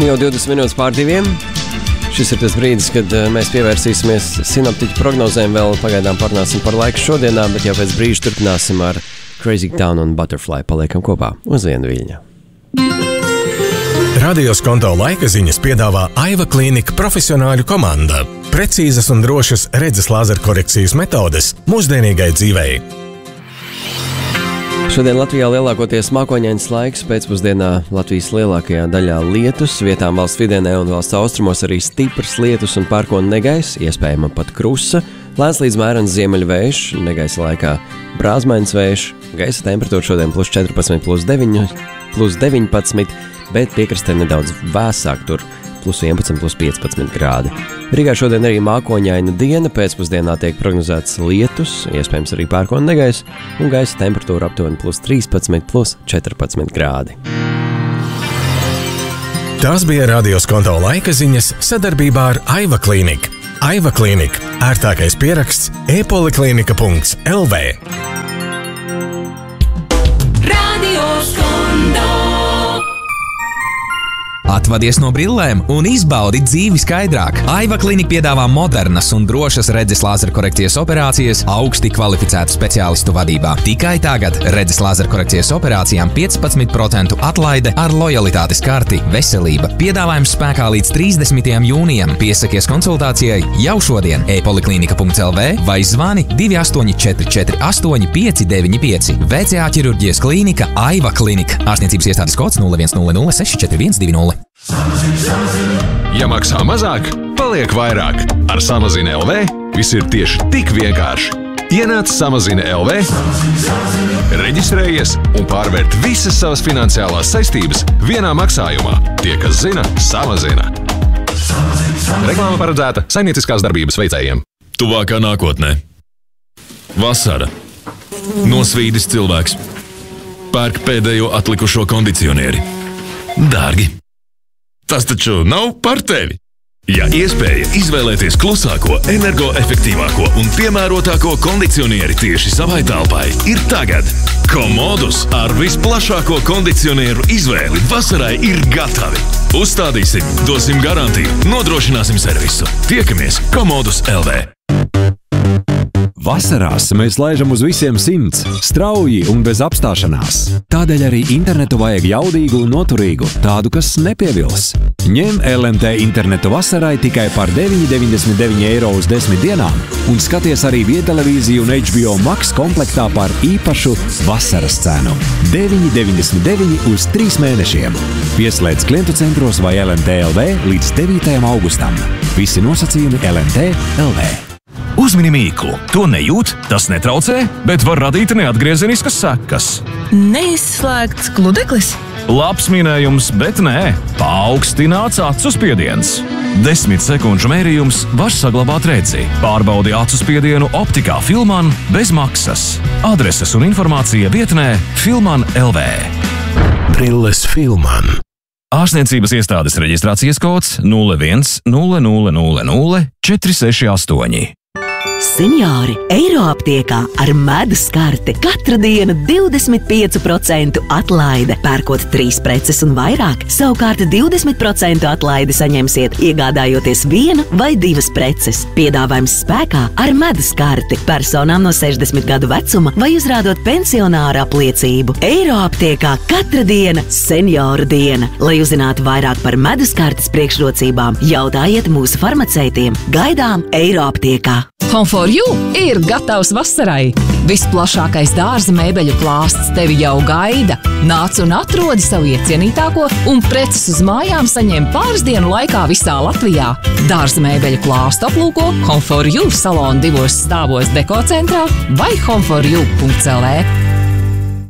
jau 20 minūtes pār 2. Šis ir tas brīdis, kad mēs pievērsīsimies sinoptiķu prognozēm. Vēl pagaidām parunāsim par laiku šodienā, bet jau pēc brīža turpināsim ar Crazy Town un Butterfly. Paliekam kopā uz vienu viļņu. Radio Skonto laika ziņas piedāvā Aiva Klīnika profesionāļu komanda. Precīzas un drošas redzes lāzerkorekcijas metodes mūsdienīgai dzīvei. Šodien Latvijā lielākoties mākoņains laiks, pēcpusdienā Latvijas lielākajā daļā lietus, vietām valsts vidienē un valsts austrumos arī stiprs lietus un pērkona negaiss, iespējama pat krusa, lēns līdz mērens ziemeļvējš, negaisa laikā brāzmains vējš, gaisa temperatūra šodien +14, +19, bet piekrastē nedaudz vēsāk, tur +11, +15 grādi. Rīgā šodien arī mākoņaina diena, pēcpusdienā tiek prognozēts lietus, iespējams arī pērkona negaiss, un gaisa temperatūra aptuveni +13, +14 grādi. Tās bija Radio Skonto laika ziņas sadarbībā ar Aiva Klīniku. Aiva Klīnika – ērtākais pieraksts e-poliklinika.lv. Radio Skonto. Atvadies no brillēm un izbaudi dzīvi skaidrāk. Aiva Klīnika piedāvā modernas un drošas redzes lāzerkorekcijas operācijas augsti kvalificētu speciālistu vadībā. Tikai tagad redzes lāzerkorekcijas operācijām 15% atlaide ar lojalitātes karti Veselība. Piedāvājums spēkā līdz 30. jūnijam. Piesakies konsultācijai jau šodien e-poliklinika.lv vai zvani 2844 8595. VCA ķirurģijas klīnika Aiva Klīnika. Ārstniecības iestādes kods 0100 64120. Ja maksā mazāk, paliek vairāk. Ar Samazina LV viss ir tieši tik vienkārši. Ienāc Samazina LV, reģistrējies un pārvērt visas savas finansiālās saistības vienā maksājumā. Tie, kas zina, samazina. Reklāma paredzēta saimnieciskās darbības veicējiem. Tuvākā nākotnē. Vasara. Nosvīdis cilvēks. Pērk pēdējo atlikušo kondicionieri. Dārgi. Tas taču nav par tevi. Ja iespēja izvēlēties klusāko, energoefektīvāko un piemērotāko kondicionieri tieši savai telpai, ir tagad. Komodus ar visplašāko kondicionieru izvēli vasarai ir gatavi. Uzstādīsim, dosim garantiju, nodrošināsim servisu. Tiekamies Komodus LV. Vasarās mēs laižam uz visiem 100, strauji un bez apstāšanās. Tādēļ arī internetu vajag jaudīgu un noturīgu, tādu, kas nepievils. Ņem LMT internetu vasarai tikai par 9,99 eiro uz 10 dienām un skaties arī viedtelevīziju un HBO Max komplektā par īpašu vasaras cenu. 9,99 uz 3 mēnešiem. Pieslēdz klientu centros vai LMT LV līdz 9. augustam. Visi nosacījumi LMT LV. Uzmini mīklu. To nejūt, tas netraucē, bet var radīt neatgriezeniskas sekas. Neizslēgts gludeklis. Labs minējums, bet nē. Paaugstināts acu spiediens. 10 sekundžu mērījums var saglabāt redzi. Pārbaudi acu spiedienu optikā Filman bez maksas. Adreses un informācija vietnē Filman LV. Brilles Filman. Ārstniecības iestādes reģistrācijas kods 01 0000 468. Seniori Eiroaptiekā ar medus karti katra diena 25% atlaide. Pērkot 3 preces un vairāk, savukārt 20% atlaidi saņemsiet, iegādājoties 1 vai 2 preces. Piedāvājums spēkā ar medus karti personām no 60 gadu vecuma vai uzrādot pensionāra apliecību. Eiroaptiekā katra diena senioru diena. Lai uzzinātu vairāk par medus kartes priekšrocībām, jautājiet mūsu farmaceitiem. Gaidām Eiroaptiekā. Home for You ir gatavs vasarai. Visplašākais dārza mēbeļu klāsts tevi jau gaida. Nāc un atrodi savu iecienītāko un preces uz mājām saņem pāris dienu laikā visā Latvijā. Dārza mēbeļu klāstu aplūko Home for You salonu 2 stāvos Deko centrā vai homeforyou.lv.